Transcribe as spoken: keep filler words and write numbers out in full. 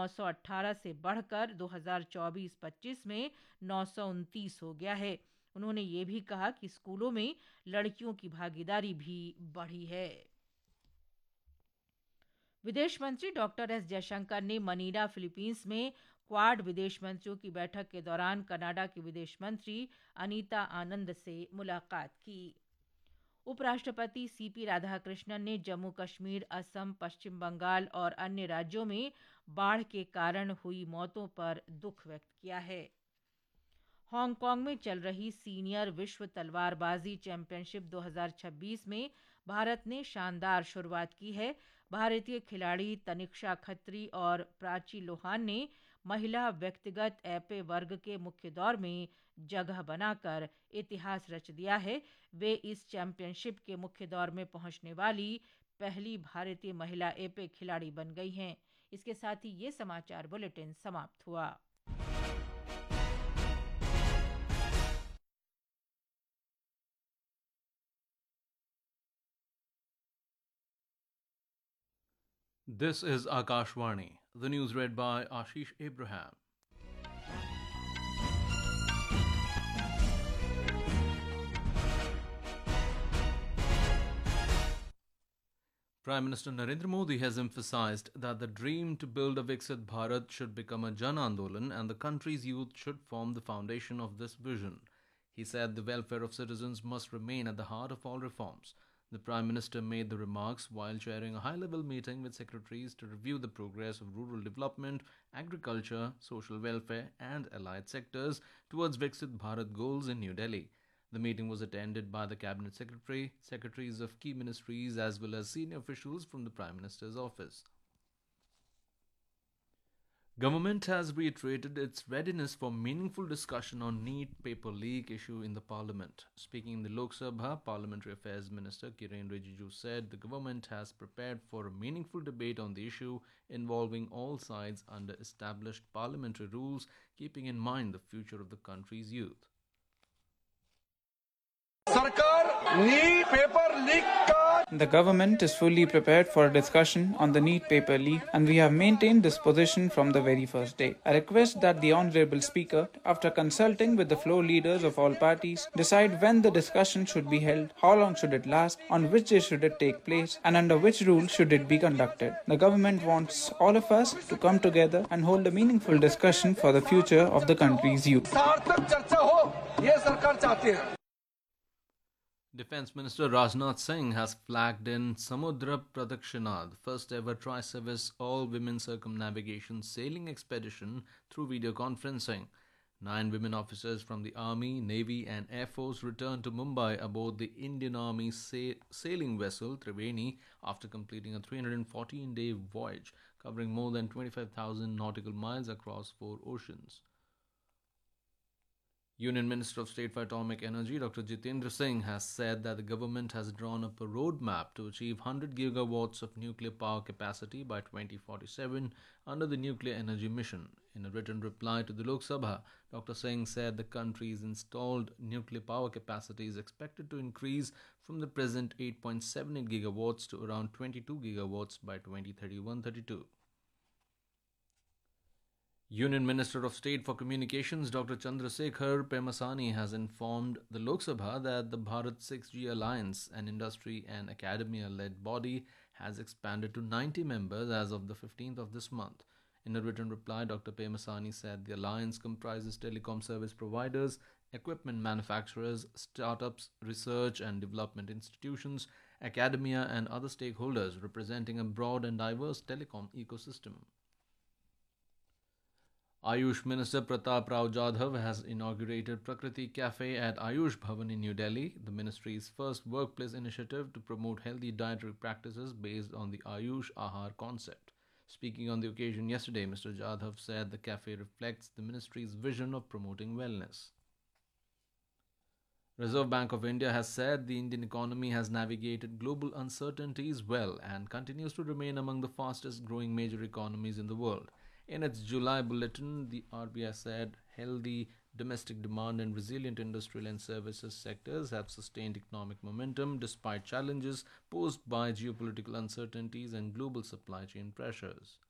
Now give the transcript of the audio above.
सौ अठारह से बढ़कर दो हज़ार चौबीस पच्चीस में नौ सौ उनतीस हो गया है। उन्होंने ये भी कहा कि स्कूलों में लड़कियों की भागीदारी भी बढ़ी है। विदेश मंत्री डॉक्टर एस जयशंकर ने मनीला, फिलीपींस में क्वाड विदेश मंत्रियों की बैठक के दौरान कनाडा की विदेश मंत्री अनीता आनंद से मुलाकात की। उपराष्ट्रपति सीपी राधाकृष्णन ने जम्मू कश्मीर, असम, पश्चिम बंगाल और अन्य राज्यों में बाढ़ के कारण हुई मौतों पर दुख व्यक्त किया है। हांगकांग में चल रही सीनियर विश्व तलवारबाजी चैंपियनशिप दो हज़ार छब्बीस में भारत ने शानदार शुरुआत की है। भारतीय खिलाड़ी तनिक्षा खत्री और प्राची लोहान ने महिला व्यक्तिगत एपे वर्ग के मुख्य दौर में जगह बनाकर इतिहास रच दिया है। वे इस चैंपियनशिप के मुख्य दौर में पहुंचने वाली पहली भारतीय महिला एपे खिलाड़ी बन गई हैं। इसके साथ ही ये समाचार बुलेटिन समाप्त हुआ। This is Akashvani. The news read by Ashish Abraham. Prime Minister Narendra Modi has emphasized that the dream to build a Viksit Bharat should become a Jan Andolan and the country's youth should form the foundation of this vision. He said the welfare of citizens must remain at the heart of all reforms. The Prime Minister made the remarks while chairing a high-level meeting with secretaries to review the progress of rural development, agriculture, social welfare and allied sectors towards Viksit Bharat goals in New Delhi. The meeting was attended by the Cabinet Secretary, secretaries of key ministries as well as senior officials from the Prime Minister's office. Government has reiterated its readiness for meaningful discussion on NEET paper leak issue in the Parliament. Speaking in the Lok Sabha, Parliamentary Affairs Minister Kiren Rijiju said the government has prepared for a meaningful debate on the issue involving all sides under established parliamentary rules, keeping in mind the future of the country's youth. The government is fully prepared for a discussion on the NEET paper leak and we have maintained this position from the very first day. I request that the Honourable Speaker, after consulting with the floor leaders of all parties, decide when the discussion should be held, how long should it last, on which day should it take place and under which rules should it be conducted. The government wants all of us to come together and hold a meaningful discussion for the future of the country's youth. Defence Minister Rajnath Singh has flagged in Samudra Pradakshina, the first ever tri-service all-women circumnavigation sailing expedition through video conferencing. Nine women officers from the Army, Navy and Air Force returned to Mumbai aboard the Indian Army sa- sailing vessel Triveni after completing a three hundred fourteen day voyage covering more than twenty-five thousand nautical miles across four oceans. Union Minister of State for Atomic Energy Doctor Jitendra Singh has said that the government has drawn up a roadmap to achieve one hundred gigawatts of nuclear power capacity by twenty forty-seven under the Nuclear Energy Mission. In a written reply to the Lok Sabha, Doctor Singh said the country's installed nuclear power capacity is expected to increase from the present eight point seven eight gigawatts to around twenty-two gigawatts by twenty thirty-one thirty-two. Union Minister of State for Communications Doctor Chandrasekhar Pemasani has informed the Lok Sabha that the Bharat six G Alliance, an industry and academia-led body, has expanded to ninety members as of the fifteenth of this month. In a written reply, Doctor Pemasani said the alliance comprises telecom service providers, equipment manufacturers, startups, research and development institutions, academia and other stakeholders representing a broad and diverse telecom ecosystem. Ayush Minister Pratap Rao Jadhav has inaugurated Prakriti Cafe at Ayush Bhavan in New Delhi, the ministry's first workplace initiative to promote healthy dietary practices based on the Ayush Ahar concept. Speaking on the occasion yesterday, Mister Jadhav said the cafe reflects the ministry's vision of promoting wellness. Reserve Bank of India has said the Indian economy has navigated global uncertainties well and continues to remain among the fastest growing major economies in the world. In its July bulletin, the R B I said healthy domestic demand and resilient industrial and services sectors have sustained economic momentum despite challenges posed by geopolitical uncertainties and global supply chain pressures.